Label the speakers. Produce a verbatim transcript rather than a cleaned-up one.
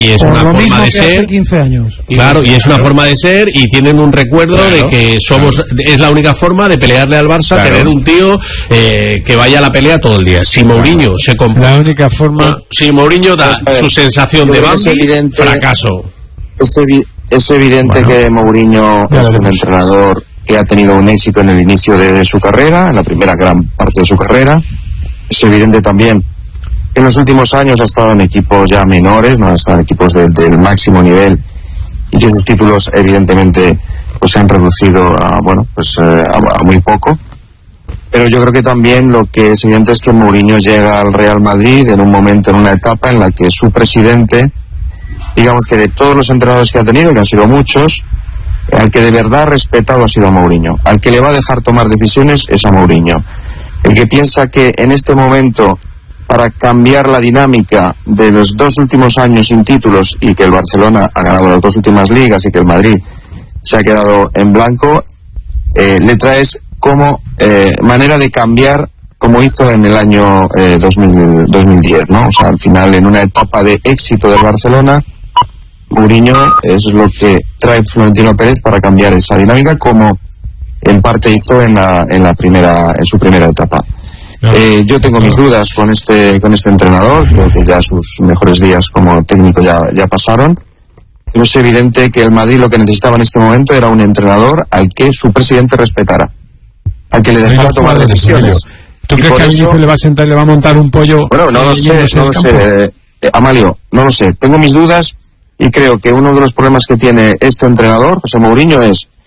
Speaker 1: Y es
Speaker 2: Por
Speaker 1: una
Speaker 2: lo
Speaker 1: forma
Speaker 2: mismo
Speaker 1: de
Speaker 2: que
Speaker 1: ser.
Speaker 2: hace quince años.
Speaker 1: Claro, y es una forma de ser y tienen un recuerdo claro, de que somos claro. es la única forma de pelearle al Barça, claro. tener un tío eh, que vaya a la pelea todo el día. Si Mourinho claro. se comporta...
Speaker 3: La única forma...
Speaker 1: Si Mourinho da pues, su sensación de Bambi, evidente, fracaso.
Speaker 4: Es, evi es evidente bueno, que Mourinho es un entrenador que ha tenido un éxito en el inicio de su carrera, en la primera gran parte de su carrera. Es evidente también en los últimos años ha estado en equipos ya menores, no ha estado en equipos de, del máximo nivel y que sus títulos evidentemente pues se han reducido a bueno pues eh, a, a muy poco. Pero yo creo que también lo que es evidente es que Mourinho llega al Real Madrid en un momento, en una etapa en la que su presidente, digamos que de todos los entrenadores que ha tenido, que han sido muchos, al que de verdad ha respetado ha sido a Mourinho. Al que le va a dejar tomar decisiones es a Mourinho. El que piensa que en este momento, para cambiar la dinámica de los dos últimos años sin títulos y que el Barcelona ha ganado las dos últimas ligas y que el Madrid se ha quedado en blanco, eh, le traes como eh, manera de cambiar como hizo en el año eh, dos mil diez, ¿no? O sea, al final en una etapa de éxito del Barcelona, Mourinho es lo que trae Florentino Pérez para cambiar esa dinámica como en parte hizo en la, en la primera, en su primera etapa. Eh, yo tengo mis dudas con este con este entrenador, creo que ya sus mejores días como técnico ya, ya pasaron, pero es evidente que el Madrid lo que necesitaba en este momento era un entrenador al que su presidente respetara, al que le dejara no tomar decisiones.
Speaker 3: ¿Tú crees que a Vinicius le va a sentar y le va a montar un pollo?
Speaker 4: Bueno, no lo sé, no lo sé, eh, Amalio, no lo sé, tengo mis dudas y creo que uno de los problemas que tiene este entrenador, José Mourinho, es